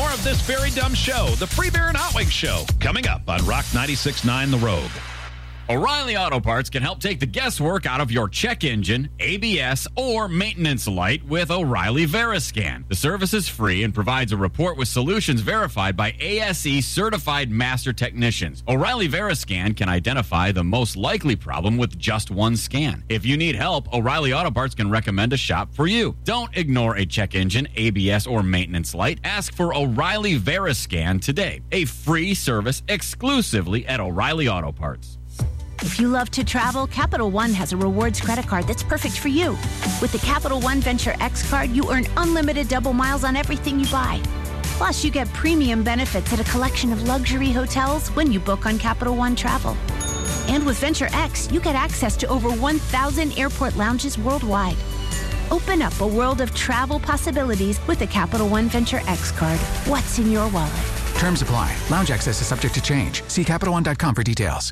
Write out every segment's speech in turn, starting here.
More of this very dumb show, the Free Beer and Hot Wings Show, coming up on Rock 96.9 The Rogue. O'Reilly Auto Parts can help take the guesswork out of your check engine, ABS, or maintenance light with O'Reilly Veriscan. The service is free and provides a report with solutions verified by ASE certified master technicians. O'Reilly Veriscan can identify the most likely problem with just one scan. If you need help, O'Reilly Auto Parts can recommend a shop for you. Don't ignore a check engine, ABS, or maintenance light. Ask for O'Reilly Veriscan today. A free service exclusively at O'Reilly Auto Parts. If you love to travel, Capital One has a rewards credit card that's perfect for you. With the Capital One Venture X card, you earn unlimited double miles on everything you buy. Plus, you get premium benefits at a collection of luxury hotels when you book on Capital One Travel. And with Venture X, you get access to over 1,000 airport lounges worldwide. Open up a world of travel possibilities with the Capital One Venture X card. What's in your wallet? Terms apply. Lounge access is subject to change. See CapitalOne.com for details.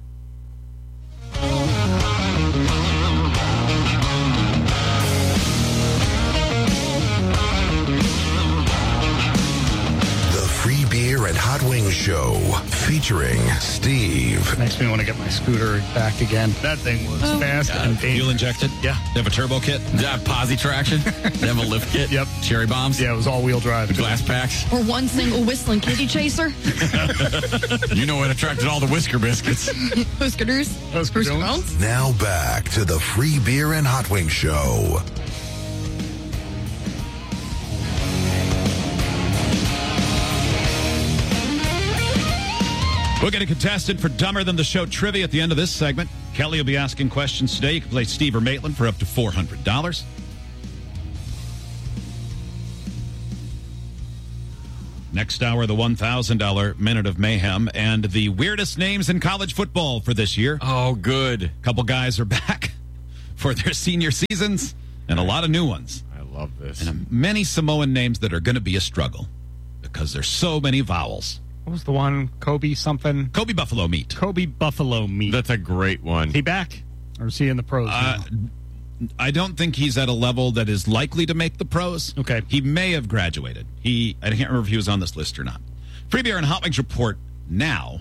Free Beer and Hot Wings Show featuring Steve. Makes me want to get my scooter back again. That thing was fast and dangerous. Fuel injected? Yeah. They have a turbo kit? Does that have posi traction? They have a lift kit? Yep. Cherry bombs? Yeah, it was all-wheel drive. Glass packs? Or one single whistling kitty chaser. You know what attracted all the Whisker Biscuits. Whiskers. Whisker Jones. Now back to the Free Beer and Hot Wings Show. We'll get a contestant for Dumber Than the Show trivia at the end of this segment. Kelly will be asking questions today. You can play Steve or Maitland for up to $400. Next hour, the $1,000 Minute of Mayhem and the weirdest names in college football for this year. Oh, good. A couple guys are back for their senior seasons and a lot of new ones. I love this. And many Samoan names that are going to be a struggle because there's so many vowels. What was the one? Kobe something? Kobe Buffalo Meat. Kobe Buffalo Meat. That's a great one. Is he back? Or is he in the pros now? I don't think he's at a level that is likely to make the pros. Okay. He may have graduated. I can't remember if he was on this list or not. Free Beer and Hot Wings Report now.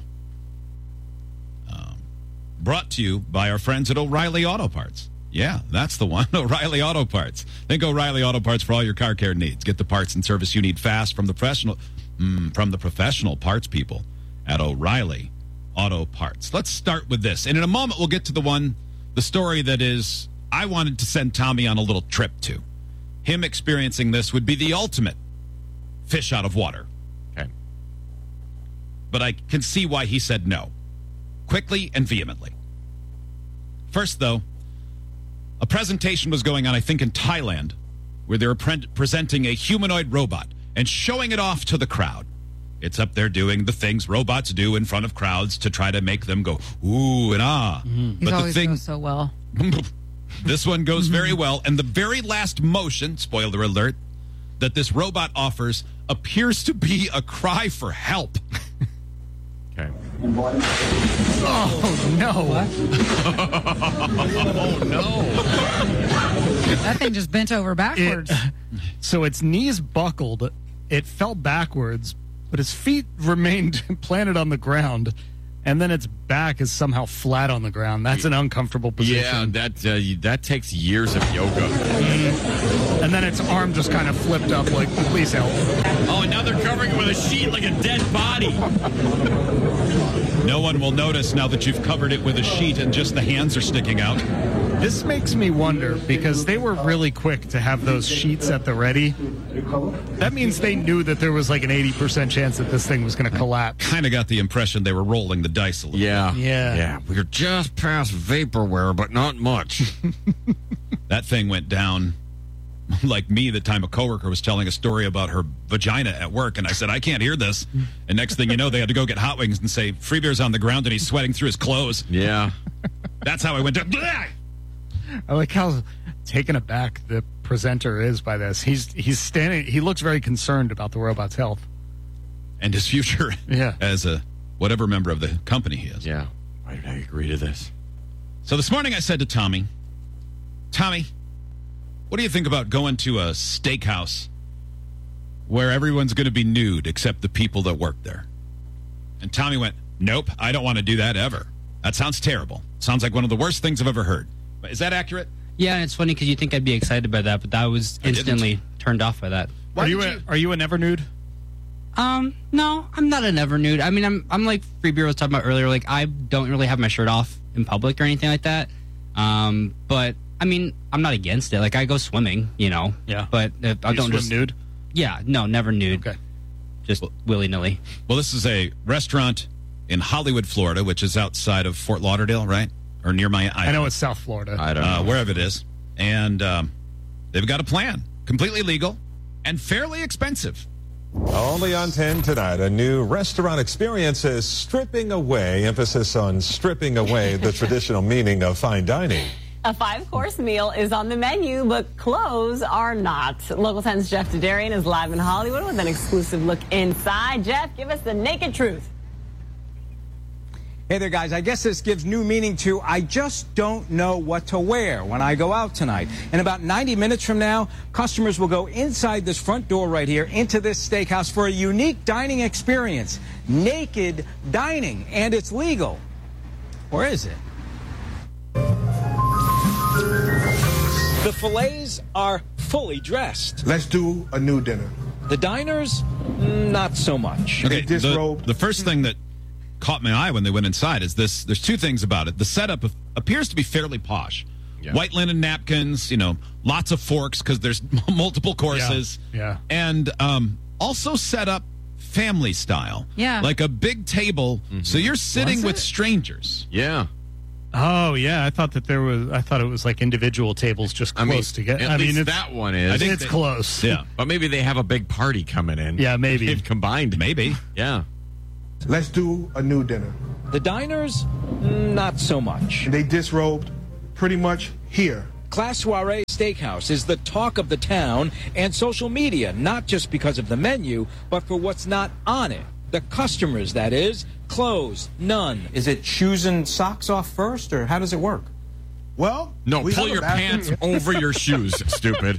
Brought to you by our friends at O'Reilly Auto Parts. Yeah, that's the one. O'Reilly Auto Parts. Think O'Reilly Auto Parts for all your car care needs. Get the parts and service you need fast from the professional parts people at O'Reilly Auto Parts. Let's start with this. And in a moment, we'll get to the story that is, I wanted to send Tommy on a little trip to. Him experiencing this would be the ultimate fish out of water. Okay. But I can see why he said no. Quickly and vehemently. First, though, a presentation was going on, I think, in Thailand, where they were presenting a humanoid robot and showing it off to the crowd. It's up there doing the things robots do in front of crowds to try to make them go, ooh and ah. He's But always goes so well. This one goes very well. And the very last motion, spoiler alert, that this robot offers appears to be a cry for help. Okay. Oh, no. Oh, no. That thing just bent over backwards. So its knees buckled. It fell backwards, but his feet remained planted on the ground. And then its back is somehow flat on the ground. That's an uncomfortable position. Yeah, that takes years of yoga. And then its arm just kind of flipped up like, please help. Oh, and now they're covering it with a sheet like a dead body. No one will notice now that you've covered it with a sheet and just the hands are sticking out. This makes me wonder, because they were really quick to have those sheets at the ready. That means they knew that there was like an 80% chance that this thing was going to collapse. Kind of got the impression they were rolling the dice a little. Yeah. We're just past vaporware, but not much. That thing went down like me. The time a coworker was telling a story about her vagina at work, and I said, I can't hear this. And next thing you know, they had to go get hot wings and say, Free Beer's on the ground and he's sweating through his clothes. Yeah. That's how I went down. I like how taken aback the presenter is by this. He's standing. He looks very concerned about the robot's health And his future as a whatever member of the company he is. Yeah. Why did I agree to this? So this morning I said to Tommy, what do you think about going to a steakhouse where everyone's going to be nude except the people that work there. And Tommy went, nope, I don't want to do that ever. That sounds terrible. Sounds like one of the worst things I've ever heard. But is that accurate? Yeah, and it's funny because you think I'd be excited by that, but I was instantly turned off by that. Are you a never nude? No, I'm not a never nude. I mean, I'm like Free Beer was talking about earlier. Like, I don't really have my shirt off in public or anything like that. But I mean, I'm not against it. Like, I go swimming, you know. Yeah. But I don't swim just nude. Yeah, no, never nude. Okay. Just willy nilly. Well, this is a restaurant in Hollywood, Florida, which is outside of Fort Lauderdale, right? Or near my... I know it's South Florida. I don't know. Wherever it is. And they've got a plan. Completely legal and fairly expensive. Only on 10 tonight, a new restaurant experience is stripping away, emphasis on stripping away the traditional meaning of fine dining. A 5-course meal is on the menu, but clothes are not. Local 10's Jeff Dedarian is live in Hollywood with an exclusive look inside. Jeff, give us the naked truth. Hey there, guys. I guess this gives new meaning to I just don't know what to wear when I go out tonight. In about 90 minutes from now, customers will go inside this front door right here into this steakhouse for a unique dining experience. Naked dining. And it's legal. Or is it? The fillets are fully dressed. Let's do a new dinner. The diners, not so much. Okay, the first thing that caught my eye when they went inside is this. There's two things about it. The setup appears to be fairly posh. Yeah. White linen napkins, you know, lots of forks because there's multiple courses. Yeah. And also set up family style. Yeah. Like a big table. Mm-hmm. So you're sitting with strangers. Yeah. Oh yeah, I thought it was like individual tables just close together. At least that one is. I think it's close. Yeah. But maybe they have a big party coming in. Yeah, maybe. They've combined. Maybe. Yeah. Let's do a new dinner. The diners, not so much. And they disrobed pretty much here. Class Soiree Steakhouse is the talk of the town and social media, not just because of the menu, but for what's not on it. The customers, that is. Clothes, none. Is it shoes and socks off first, or how does it work? Well, no, pull your pants over your shoes, stupid.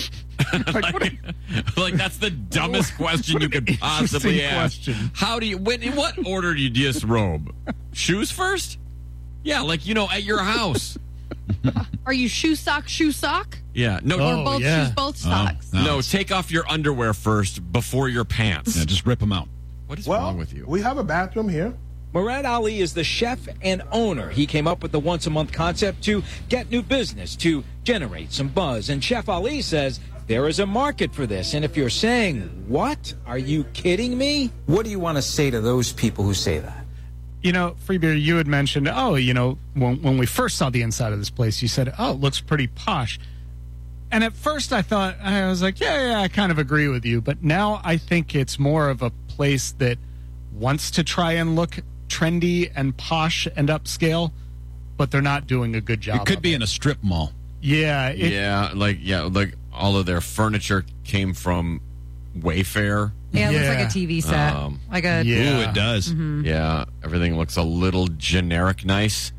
like that's the dumbest question you could possibly ask. How do you? In what order do you disrobe? Shoes first? Yeah, like at your house. Are you shoe sock? Yeah, no, or both shoes, both socks. No, take off your underwear first before your pants. Yeah, just rip them out. What is wrong with you? We have a bathroom here. Murad Ali is the chef and owner. He came up with the once-a-month concept to get new business, to generate some buzz. And Chef Ali says there is a market for this. And if you're saying, what? Are you kidding me? What do you want to say to those people who say that? You know, Free Beer, you had mentioned, when we first saw the inside of this place, you said, it looks pretty posh. And at first I was like, yeah, I kind of agree with you. But now I think it's more of a place that wants to try and look trendy and posh and upscale, but they're not doing a good job. It could be in a strip mall. Yeah. Like all of their furniture came from Wayfair. Yeah, it looks like a TV set. Ooh, it does. Mm-hmm. Yeah, everything looks a little generic nice.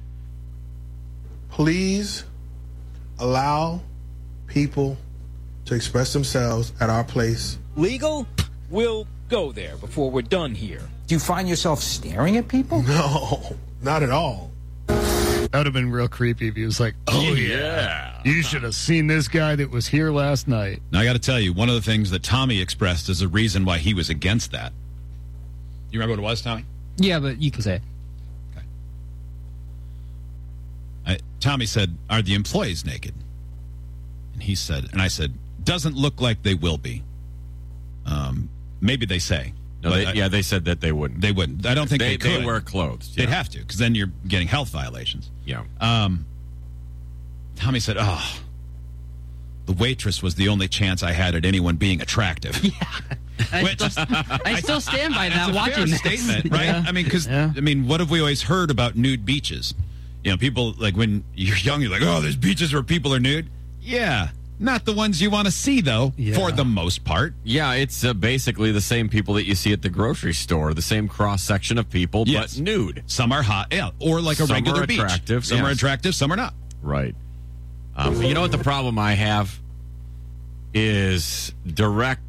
Please allow people to express themselves at our place. Legal? We'll go there before we're done here. Do you find yourself staring at people? No, not at all. That would have been real creepy if he was like, oh, yeah. You should have seen this guy that was here last night. Now, I got to tell you, one of the things that Tommy expressed as a reason why he was against that. You remember what it was, Tommy? Yeah, but you can say it. Okay. Tommy said, are the employees naked? And I said, doesn't look like they will be. Maybe they say. No, they said that they wouldn't. They wouldn't. I don't think they could. They wear clothes. Yeah. They'd have to, because then you're getting health violations. Yeah. Tommy said, the waitress was the only chance I had at anyone being attractive. Yeah. I still stand by that. Watching this statement, right? Yeah. I mean, what have we always heard about nude beaches? You know, people, like, when you're young, you're like, there's beaches where people are nude. Yeah. Not the ones you want to see, though, for the most part. Yeah, it's basically the same people that you see at the grocery store, the same cross-section of people, but nude. Some are hot, or like a some regular are attractive, beach. Some are attractive, some are not. Right. You know what the problem I have is direct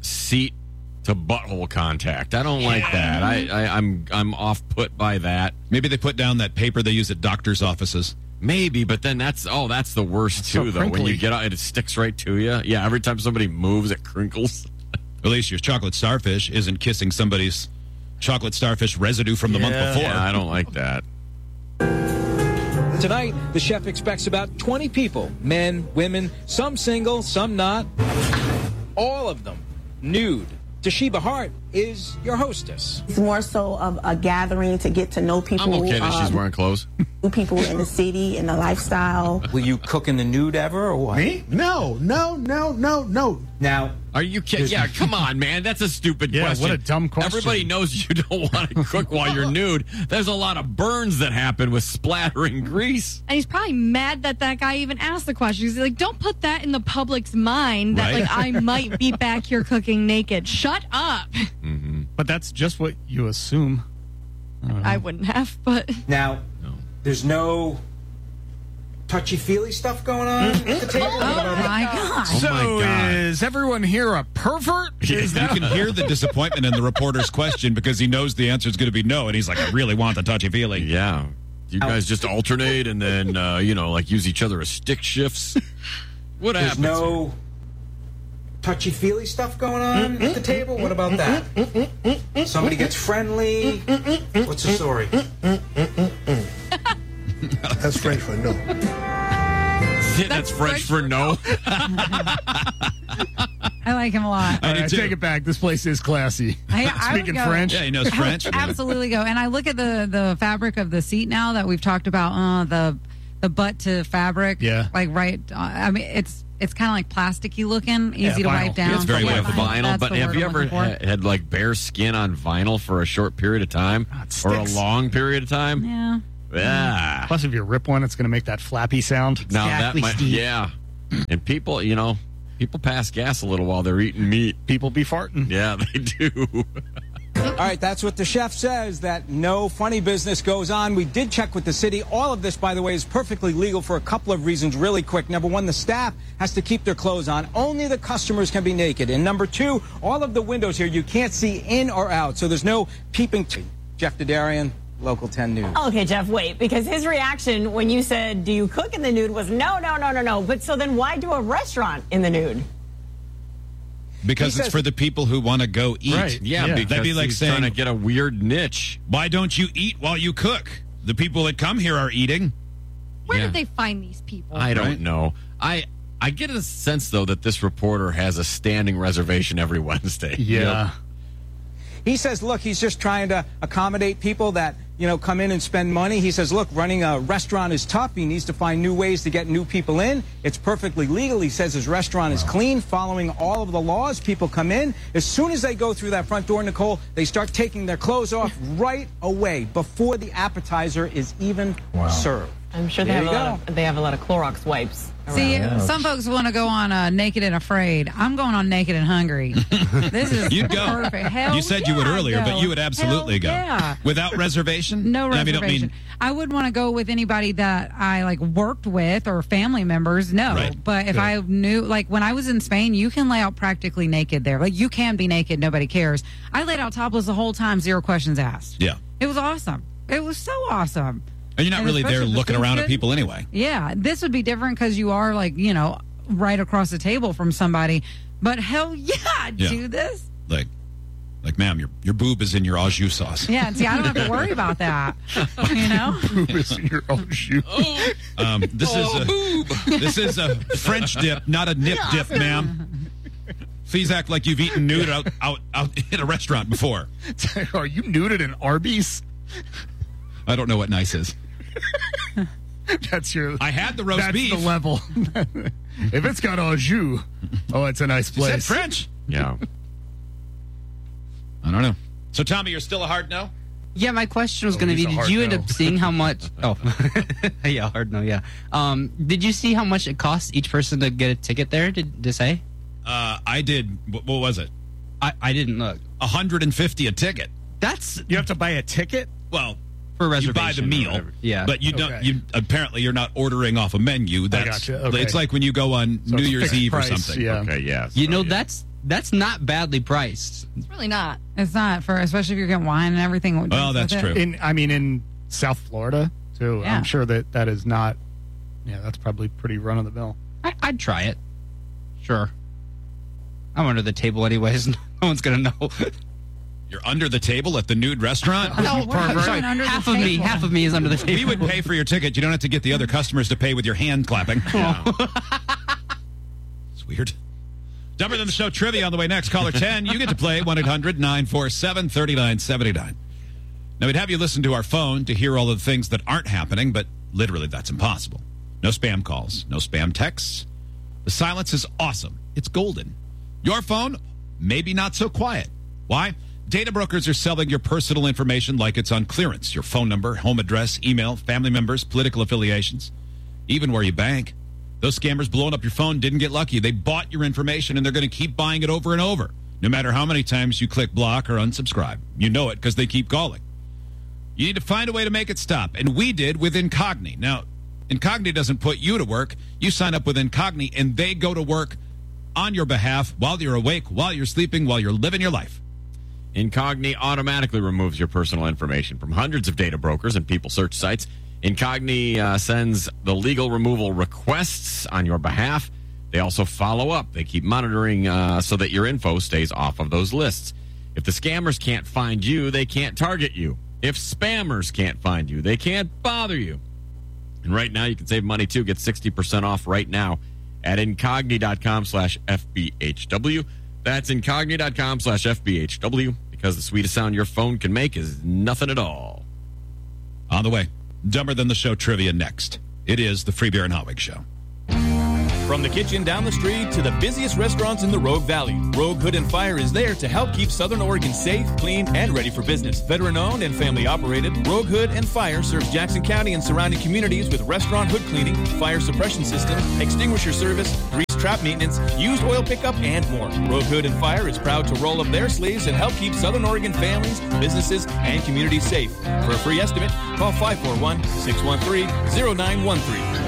seat to butthole contact. I don't like that. I'm off put by that. Maybe they put down that paper they use at doctors' offices. Maybe, but then that's the worst It's too, so though. When you crinkly. get out, it sticks right to you. Yeah, every time somebody moves, it crinkles. At least your chocolate starfish isn't kissing somebody's chocolate starfish residue from the month before. Yeah, I don't like that. Tonight, the chef expects about 20 people, men, women, some single, some not, all of them nude. Toshiba Hart is your hostess. It's more so of a gathering to get to know people. I'm okay that she's wearing clothes. People in the city and the lifestyle. Will you cook in the nude ever or what? Me? No. Now, Are you kidding? Yeah, come on, man. That's a stupid Yeah, question. what a dumb question. Everybody knows you don't want to cook while you're nude. There's a lot of burns that happen with splattering grease. And he's probably mad that guy even asked the question. He's like, don't put that in the public's mind that, Right. like, I might be back here cooking naked. Shut up. But that's just what you assume. I wouldn't have, but now, there's no touchy-feely stuff going on at the table? oh my God. So my God. is everyone here a pervert? Is You can hear the disappointment in the reporter's question because he knows the answer is going to be no, and he's like, I really want the touchy-feely. Yeah. You guys just alternate and then, like use each other as stick shifts. What There's happens? no touchy-feely stuff going on at the table? What about that? Somebody gets friendly? What's the story? That's French for no. That's French for no. I like him a lot. All right, I take it back. This place is classy. I would Speaking go- French. Yeah, he knows French. Absolutely go. And I look at the fabric of the seat now that we've talked about, the butt to fabric. Yeah. Like I mean, it's kind of like plasticky looking, easy to vinyl. wipe down. Yeah, it's very Yeah, wet. Vinyl, That's but the have word you I'm ever looking for. had like bare skin on vinyl for a short period of time it or a sticks. long period of time? Yeah. Yeah. Plus, if you rip one, it's going to make that flappy sound. Now Exactly, that might, Steve. yeah. And people pass gas a little while they're eating meat. People be farting. Yeah, they do. All right, that's what the chef says, that no funny business goes on. We did check with the city. All of this, by the way, is perfectly legal for a couple of reasons really quick. Number one, the staff has to keep their clothes on. Only the customers can be naked. And number two, all of the windows here, you can't see in or out, so there's no peeping. Jeff Dadarian, Local 10 News. Okay, Jeff, wait, because his reaction when you said, do you cook in the nude was no. But so then why do a restaurant in the nude? Because He it's says- for the people who want to go eat. Right. Yeah, Yeah. because That'd be like he's saying, trying to get a weird niche. why don't you eat while you cook? The people that come here are eating. Where Yeah. did they find these people? I don't Right. know. I get a sense though that this reporter has a standing reservation every Wednesday. Yeah. He says, look, he's just trying to accommodate people that, come in and spend money. He says, look, running a restaurant is tough. He needs to find new ways to get new people in. It's perfectly legal. He says his restaurant is clean, following all of the laws. People come in. As soon as they go through that front door, Nicole, they start taking their clothes off right away before the appetizer is even served. I'm sure they There have, you they have a lot of Clorox wipes. See, some folks want to go on Naked and Afraid. I'm going on Naked and Hungry. This is You'd go. perfect. Hell You said you would yeah, earlier, I'd but go. you would absolutely go. Hell yeah. Without reservation? No I mean, don't reservation. I would want to go with anybody that I worked with or family members. No, Right. but if I knew, when I was in Spain, you can lay out practically naked there. You can be naked, nobody cares. I laid out topless the whole time, 0 questions asked. Yeah. It was awesome. It was so awesome. And you're not And really there especially the looking food's around at good. people anyway. Yeah, this would be different because you are right across the table from somebody. But hell yeah, Yeah. do this. Like, ma'am, your boob is in your au jus sauce. Yeah, see, I don't have to worry about that. Who is in your own shoe? This is a French dip, not a nip dip, ma'am. Please act like you've eaten nude out in a restaurant before. Are you nude at an Arby's? I don't know what nice is. That's your. I had the roast that's beef. the level. If it's got au jus, it's a nice You said place. French? Yeah. I don't know. So, Tommy, you're still a hard no? Yeah, my question was going to he's be, a did hard you end no. up seeing how much... Oh, yeah, hard no, yeah. Did you see how much it costs each person to get a ticket there, to say? I did. What was it? I didn't look. $150 a ticket. That's... You have to buy a ticket? Well, For a you buy the reservation or meal. whatever. Yeah. But you don't. Okay. You apparently you're not ordering off a menu. That's gotcha. Okay. It's like when you go on So New it's Year's fixed Eve price, or something. yeah. Okay, yeah. You know, yeah. that's not badly priced. It's really not. It's not, for especially if you're getting wine and everything. Well, that's true. In South Florida, too. Yeah. I'm sure that is not, that's probably pretty run-of-the-mill. I'd try it. Sure. I'm under the table anyways. No one's going to know. You're under the table at the nude restaurant? No, sorry, half of me is under the table. We would pay for your ticket. You don't have to get the other customers to pay with your hand clapping. It's weird. Dumber Than the Show trivia on the way next. Caller 10, you get to play 1-800-947-3979. Now, we'd have you listen to our phone to hear all of the things that aren't happening, but literally that's impossible. No spam calls, no spam texts. The silence is awesome. It's golden. Your phone, maybe not so quiet. Why? Data brokers are selling your personal information like it's on clearance. Your phone number, home address, email, family members, political affiliations, even where you bank. Those scammers blowing up your phone didn't get lucky. They bought your information, and they're going to keep buying it over and over, no matter how many times you click block or unsubscribe. You know it because they keep calling. You need to find a way to make it stop, and we did with Incogni. Now, Incogni doesn't put you to work. You sign up with Incogni, and they go to work on your behalf while you're awake, while you're sleeping, while you're living your life. Incogni automatically removes your personal information from hundreds of data brokers and people search sites. Incogni sends the legal removal requests on your behalf. They also follow up. They keep monitoring so that your info stays off of those lists. If the scammers can't find you, they can't target you. If spammers can't find you, they can't bother you. And right now, you can save money, too. Get 60% off right now at incogni.com/FBHW. That's incogni.com/FBHW, because the sweetest sound your phone can make is nothing at all. On the way, Dumber Than the Show trivia next. It is the Free Beer and Hot Wings Show. From the kitchen down the street to the busiest restaurants in the Rogue Valley, Rogue Hood and Fire is there to help keep Southern Oregon safe, clean, and ready for business. Veteran-owned and family-operated, Rogue Hood and Fire serves Jackson County and surrounding communities with restaurant hood cleaning, fire suppression systems, extinguisher service, grease trap maintenance, used oil pickup, and more. Rogue Hood and Fire is proud to roll up their sleeves and help keep Southern Oregon families, businesses, and communities safe. For a free estimate, call 541-613-0913.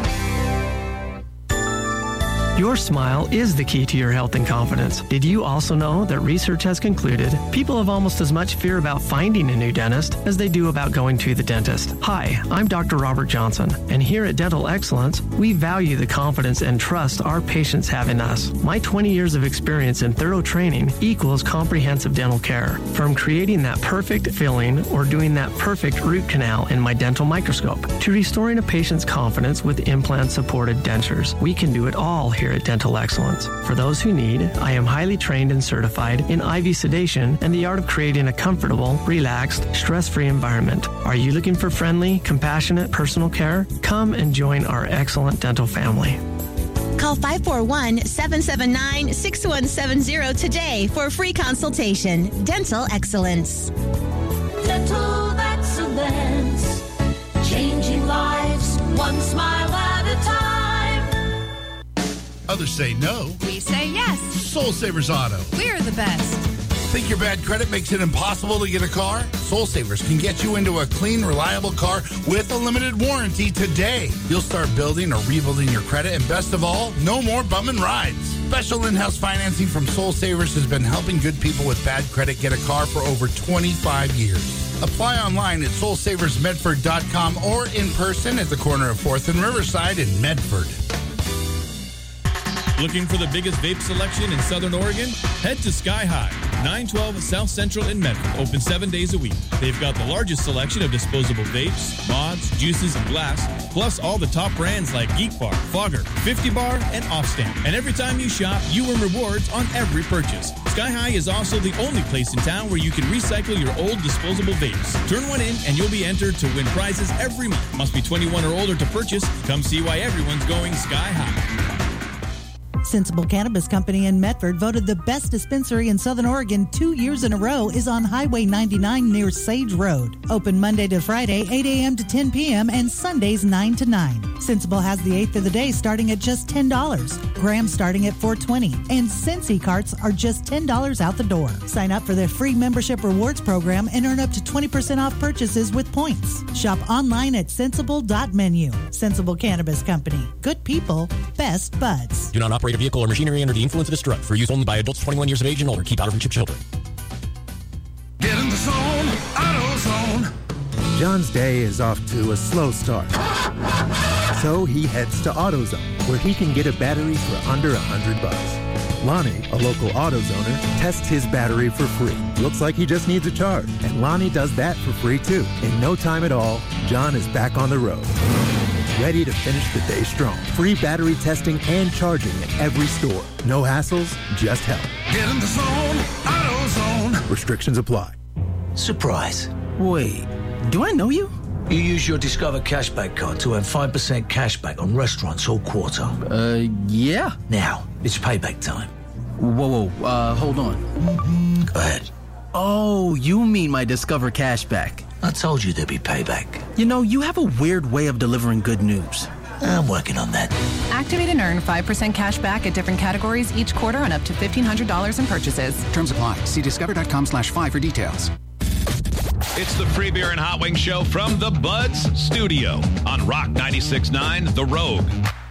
Your smile is the key to your health and confidence. Did you also know that research has concluded people have almost as much fear about finding a new dentist as they do about going to the dentist? Hi, I'm Dr. Robert Johnson, and here at Dental Excellence, we value the confidence and trust our patients have in us. My 20 years of experience in thorough training equals comprehensive dental care. From creating that perfect filling or doing that perfect root canal in my dental microscope to restoring a patient's confidence with implant-supported dentures, we can do it all here at Dental Excellence. For those who need, I am highly trained and certified in IV sedation and the art of creating a comfortable, relaxed, stress-free environment. Are you looking for friendly, compassionate personal care? Come and join our excellent dental family. Call 541-779-6170 today for a free consultation. Dental Excellence. Dental Excellence. Changing lives, one smile at a time. Others say no. We say yes. Soul Savers Auto. We're the best. Think your bad credit makes it impossible to get a car? Soul Savers can get you into a clean, reliable car with a limited warranty today. You'll start building or rebuilding your credit, and best of all, no more bumming rides. Special in-house financing from Soul Savers has been helping good people with bad credit get a car for over 25 years. Apply online at soulsaversmedford.com or in person at the corner of 4th and Riverside in Medford. Looking for the biggest vape selection in Southern Oregon? Head to Sky High, 912 South Central in Medford. Open 7 days a week. They've got the largest selection of disposable vapes, mods, juices, and glass, plus all the top brands like Geek Bar, Fogger, 50 Bar, and Offstamp. And every time you shop, you earn rewards on every purchase. Sky High is also the only place in town where you can recycle your old disposable vapes. Turn one in and you'll be entered to win prizes every month. Must be 21 or older to purchase. Come see why everyone's going Sky High. Sensible Cannabis Company in Medford, voted the best dispensary in Southern Oregon 2 years in a row, is on Highway 99 near Sage Road. Open Monday to Friday, 8 a.m. to 10 p.m. and Sundays 9 to 9. Sensible has the eighth of the day starting at just $10. Grams starting at $4.20. And Sensi carts are just $10 out the door. Sign up for their free membership rewards program and earn up to 20% off purchases with points. Shop online at sensible.menu. Sensible Cannabis Company. Good people, best buds. Do not operate a vehicle or machinery under the influence of this drug. For use only by adults 21 years of age and older. Keep out of reach of children. Get in the zone, AutoZone. John's day is off to a slow start. So he heads to AutoZone, where he can get a battery for under $100. Lonnie, a local AutoZoner, tests his battery for free. Looks like he just needs a charge. And Lonnie does that for free too. In no time at all, John is back on the road. Ready to finish the day strong. Free battery testing and charging at every store. No hassles, just help. Get in the zone, AutoZone. Restrictions apply. Surprise. Wait, do I know you? You use your Discover Cashback card to earn 5% cashback on restaurants all quarter. Yeah. Now, it's payback time. Whoa, hold on. Go ahead. Oh, you mean my Discover Cashback. I told you there'd be payback. You know, you have a weird way of delivering good news. I'm working on that. Activate and earn 5% cash back at different categories each quarter on up to $1,500 in purchases. Terms apply. See discover.com/5 for details. It's the Free Beer and Hot Wings Show from the Buds Studio on Rock 96.9 The Rogue.